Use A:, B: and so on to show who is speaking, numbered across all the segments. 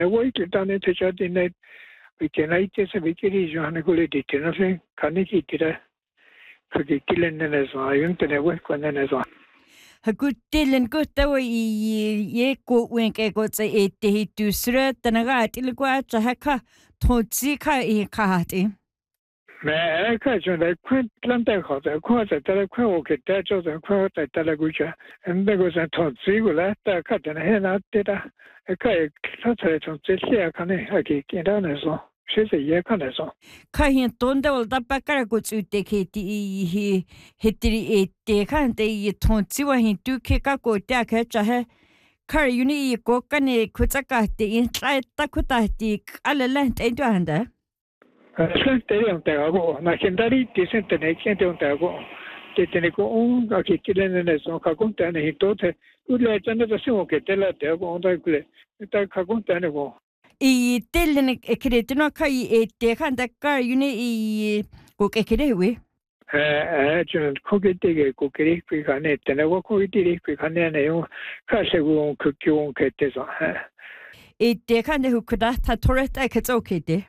A: Voi che tane te chati ne che nai te se vikiri johanne kole dite na fe kani ki tira kaki kilen ne so ayun te ne voi kone ne so.
B: Hakuttilin kuhtawa ye ko wenke ko tse ete hitu sura tanaga tilgwa chahaka thotsi kha e khati.
A: Mais quand je l'ai cru planter quoi c'était quoi au que t'as chose quoi t'as la gucha mais que ça t'ont là t'as quand t'as là t'as que ça c'est c'est quand qui dans les gens c'est y quand les gens
B: Kha hin tonda wal tapakara ko tsute kheti hi hetri ete khan te ye thotsi wa hin tu khe ka ko ta kha chahe khar yuni ko kane khutsaka te in tla ta khuta ti alala te tu handa.
A: Sentire un tego, ma sentari ti sente ne sente un tego. Che te ne con un che ti ne sono ca contane in tutte. Ulle tende da simo che te la tego on da quelle. Sta ca contane go.
B: I tellen kreditno kai ete khanda kar yuni I ko kerewe.
A: Cioè cogliete che che qui canette, ne vuoi cogliere qui canne io ca seguo un che te so.
B: Ete khanda hukuda ta toreta ketsokete.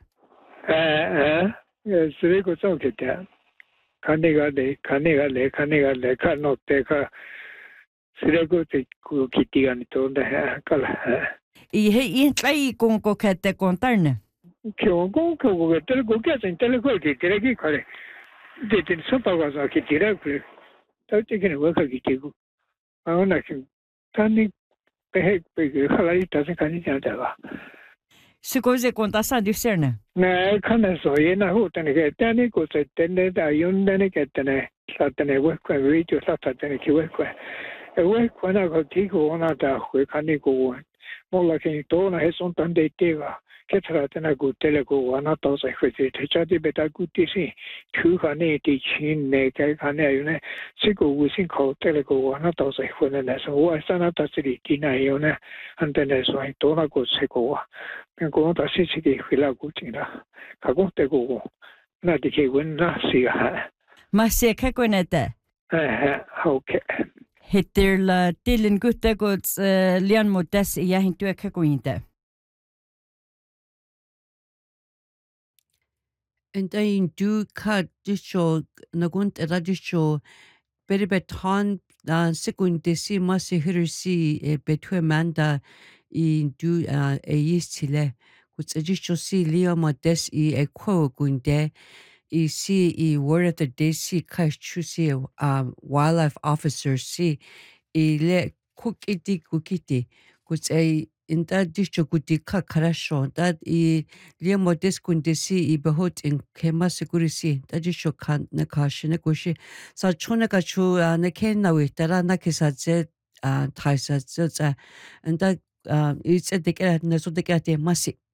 A: Se cosa che te. Canegale, canotte, Sirego te kitigan to da kala.
B: I he in tlai kon ko kete kontarne.
A: Kyo go te go ke sen tele ko ki tere ki kare. De te so pa ga ki tira ku. Ta te ke no ka ki ku. Ana ki tani pe khala ita se kani ja da.
B: Sukoze kontasa discerne.
A: Na kana so ye na hu tane ke tani ko se tene da yun tane ke tane sa tane wo ko ri jo sa tane ki wo ko. E quando ho detto una da quei cani con molla che torna e sono tante teva che trattano con tele con una cosa che ti c'è di beta tutti sì tu cani di cine che cani ne si con usi con tele con una cosa che ne so o stanno da si di na io ne antenne so in torna con se con con da si che quella cucina ca con te con na di che na si
B: Ma se ka konete.
A: okay.
B: Heter la tilin gutta gods lian modes ya hintu ka kointe.
C: And then do cut this show nagunt radisho very beton sekunde si masi hirsi betwe manda in do chile which adisho si leo modes I quo gunde I see I word of the day si kachusi wildlife officer si I le kukiti which in that district kutika karasho that I liamo deskundesi I behot in kema security that district kan na kashine kushi sa chone ka chu na ken na we tara na kisaje thaisa cha and that it's a decade na so decade masi